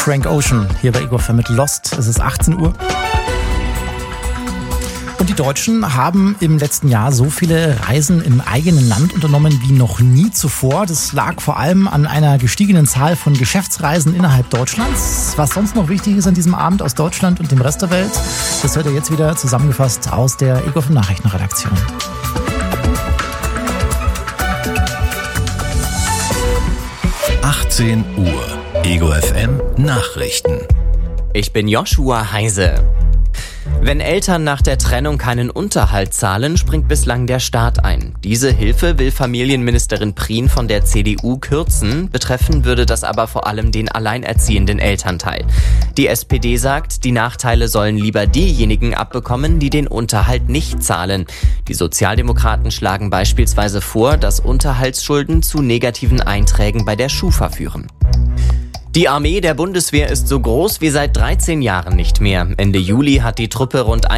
Frank Ocean hier bei Ego FM mit Lost. Es ist 18 Uhr. Und die Deutschen haben im letzten Jahr so viele Reisen im eigenen Land unternommen wie noch nie zuvor. Das lag vor allem an einer gestiegenen Zahl von Geschäftsreisen innerhalb Deutschlands. Was sonst noch wichtig ist an diesem Abend aus Deutschland und dem Rest der Welt, das hört ihr jetzt wieder zusammengefasst aus der Ego FM Nachrichtenredaktion. Uhr. Ego FM Nachrichten. Ich bin Joshua Heise. Wenn Eltern nach der Trennung keinen Unterhalt zahlen, springt bislang der Staat ein. Diese Hilfe will Familienministerin Prien von der CDU kürzen. Betreffen würde das aber vor allem den alleinerziehenden Elternteil. Die SPD sagt, die Nachteile sollen lieber diejenigen abbekommen, die den Unterhalt nicht zahlen. Die Sozialdemokraten schlagen beispielsweise vor, dass Unterhaltsschulden zu negativen Einträgen bei der Schufa führen. Die Armee der Bundeswehr ist so groß wie seit 13 Jahren nicht mehr. Ende Juli hat die Truppe rund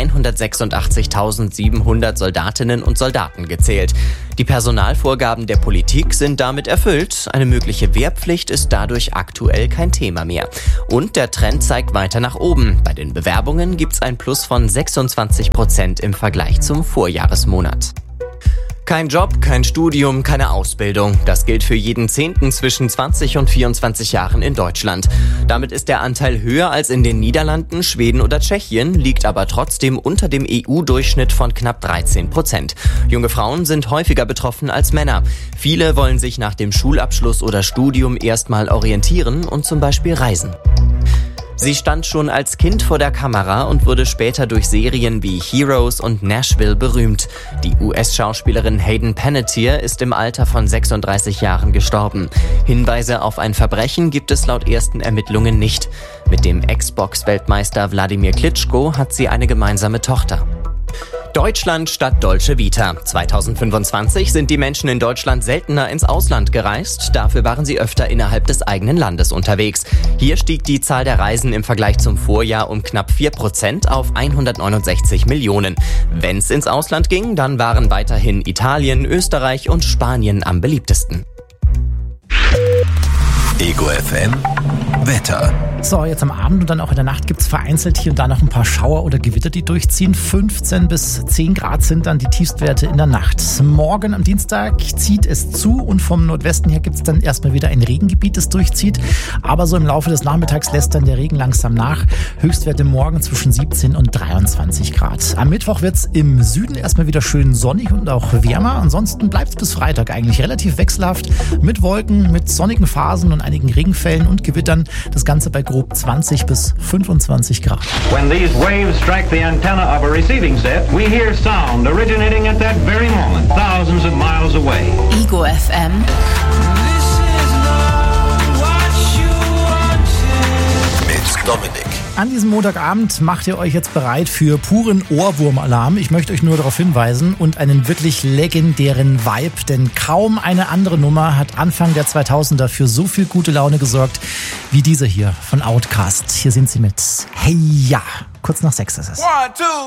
186.700 Soldatinnen und Soldaten gezählt. Die Personalvorgaben der Politik sind damit erfüllt. Eine mögliche Wehrpflicht ist dadurch aktuell kein Thema mehr. Und der Trend zeigt weiter nach oben. Bei den Bewerbungen gibt's ein Plus von 26% im Vergleich zum Vorjahresmonat. Kein Job, kein Studium, keine Ausbildung. Das gilt für jeden Zehnten zwischen 20 und 24 Jahren in Deutschland. Damit ist der Anteil höher als in den Niederlanden, Schweden oder Tschechien, liegt aber trotzdem unter dem EU-Durchschnitt von knapp 13%. Junge Frauen sind häufiger betroffen als Männer. Viele wollen sich nach dem Schulabschluss oder Studium erstmal orientieren und zum Beispiel reisen. Sie stand schon als Kind vor der Kamera und wurde später durch Serien wie Heroes und Nashville berühmt. Die US-Schauspielerin Hayden Panettiere ist im Alter von 36 Jahren gestorben. Hinweise auf ein Verbrechen gibt es laut ersten Ermittlungen nicht. Mit dem Xbox-Weltmeister Wladimir Klitschko hat sie eine gemeinsame Tochter. Deutschland statt Dolce Vita. 2025 sind die Menschen in Deutschland seltener ins Ausland gereist. Dafür waren sie öfter innerhalb des eigenen Landes unterwegs. Hier stieg die Zahl der Reisen im Vergleich zum Vorjahr um knapp 4% auf 169 Millionen. Wenn's ins Ausland ging, dann waren weiterhin Italien, Österreich und Spanien am beliebtesten. Ego FM Wetter. So, jetzt am Abend und dann auch in der Nacht gibt's vereinzelt hier und da noch ein paar Schauer oder Gewitter, die durchziehen. 15 bis 10 Grad sind dann die Tiefstwerte in der Nacht. Morgen am Dienstag zieht es zu und vom Nordwesten her gibt's dann erstmal wieder ein Regengebiet, das durchzieht. Aber so im Laufe des Nachmittags lässt dann der Regen langsam nach. Höchstwerte morgen zwischen 17 und 23 Grad. Am Mittwoch wird's im Süden erstmal wieder schön sonnig und auch wärmer. Ansonsten bleibt's bis Freitag eigentlich relativ wechselhaft mit Wolken, mit sonnigen Phasen und einigen Regenfällen und Gewittern. Das Ganze bei grob 20 bis 25 Grad. When these waves strike the antenna of a receiving set, we hear sound originating at that very moment, thousands of miles away. Ego FM. Mit Dominik. An diesem Montagabend macht ihr euch jetzt bereit für puren Ohrwurm-Alarm. Ich möchte euch nur darauf hinweisen und einen wirklich legendären Vibe, denn kaum eine andere Nummer hat Anfang der 2000er für so viel gute Laune gesorgt wie diese hier von Outkast. Hier sind sie mit Hey Ja. Kurz nach 6 ist es. 1, 2